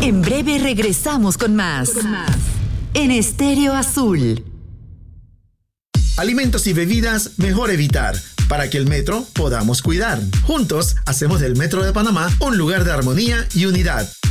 En breve regresamos con más. En Estéreo Azul. Alimentos y bebidas mejor evitar, para que el metro podamos cuidar. Juntos hacemos del Metro de Panamá un lugar de armonía y unidad.